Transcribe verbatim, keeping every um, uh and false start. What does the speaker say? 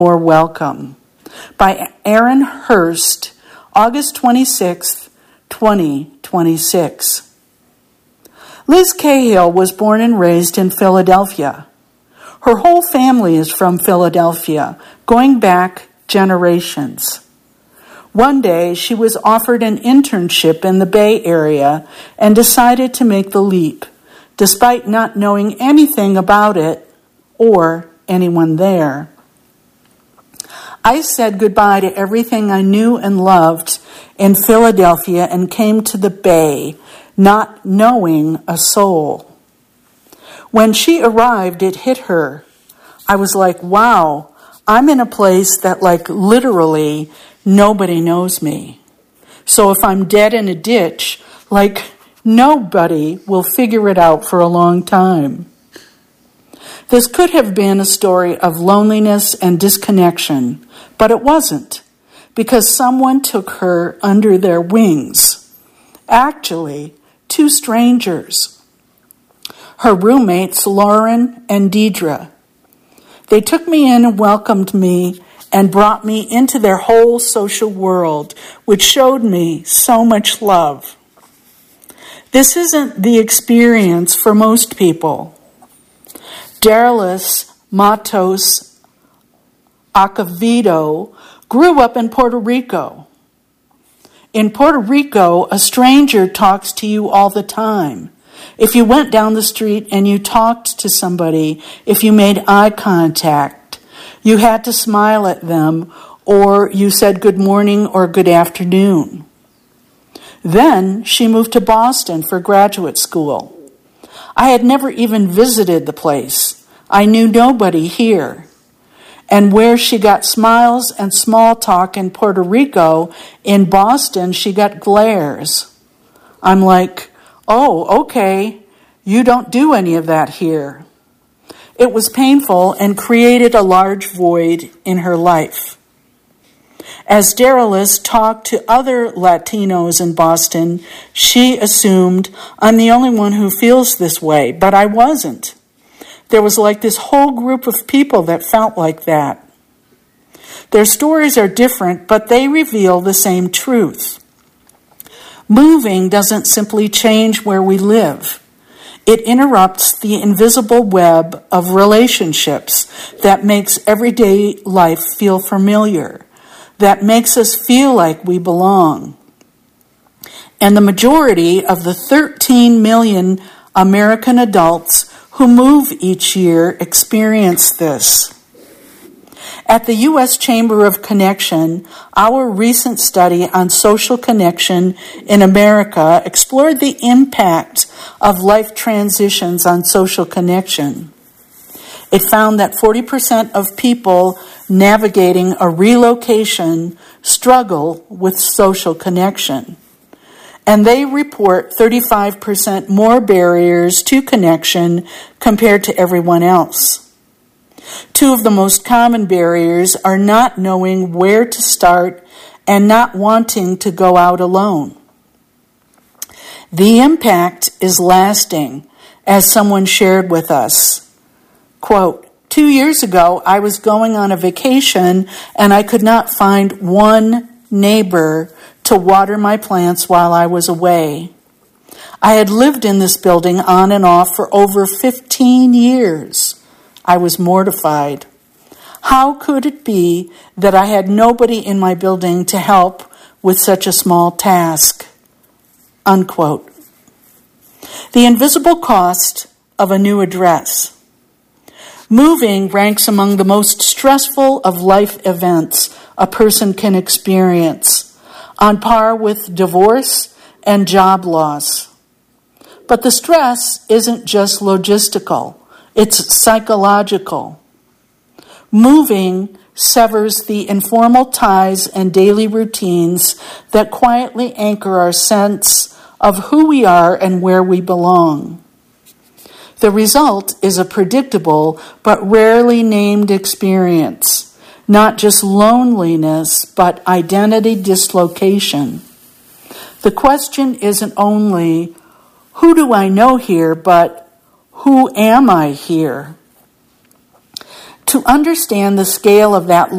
More Welcome by Aaron Hurst, August twenty-sixth, twenty twenty-six. Liz Cahill was born and raised in Philadelphia. Her whole family is from Philadelphia, going back generations. One day, she was offered an internship in the Bay Area and decided to make the leap, despite not knowing anything about it or anyone there. I said goodbye to everything I knew and loved in Philadelphia and came to the Bay, not knowing a soul. When she arrived, it hit her. I was like, wow, I'm in a place that, like, literally nobody knows me. So if I'm dead in a ditch, like, nobody will figure it out for a long time. This could have been a story of loneliness and disconnection, but it wasn't, because someone took her under their wings. Actually, two strangers. Her roommates, Lauren and Deidre. They took me in and welcomed me and brought me into their whole social world, which showed me so much love. This isn't the experience for most people. Darylus Matos Acevedo grew up in Puerto Rico. In Puerto Rico, a stranger talks to you all the time. If you went down the street and you talked to somebody, if you made eye contact, you had to smile at them, or you said good morning or good afternoon. Then she moved to Boston for graduate school. I had never even visited the place. I knew nobody here. And where she got smiles and small talk in Puerto Rico, in Boston she got glares. I'm like, oh, okay, you don't do any of that here. It was painful and created a large void in her life. As Darylus talked to other Latinos in Boston, she assumed, I'm the only one who feels this way, but I wasn't. There was like this whole group of people that felt like that. Their stories are different, but they reveal the same truth. Moving doesn't simply change where we live. It interrupts the invisible web of relationships that makes everyday life feel familiar, that makes us feel like we belong. And the majority of the thirteen million American adults who move each year experience this. At the U S Chamber of Connection, our recent study on social connection in America explored the impact of life transitions on social connection. It found that forty percent of people navigating a relocation struggle with social connection. And they report thirty-five percent more barriers to connection compared to everyone else. Two of the most common barriers are not knowing where to start and not wanting to go out alone. The impact is lasting, as someone shared with us. Quote, two years ago, I was going on a vacation and I could not find one neighbor to water my plants while I was away. I had lived in this building on and off for over fifteen years. I was mortified. How could it be that I had nobody in my building to help with such a small task? Unquote. The invisible cost of a new address. Moving ranks among the most stressful of life events a person can experience, on par with divorce and job loss. But the stress isn't just logistical, it's psychological. Moving severs the informal ties and daily routines that quietly anchor our sense of who we are and where we belong. The result is a predictable but rarely named experience, not just loneliness, but identity dislocation. The question isn't only, who do I know here, but who am I here? to understand the scale of that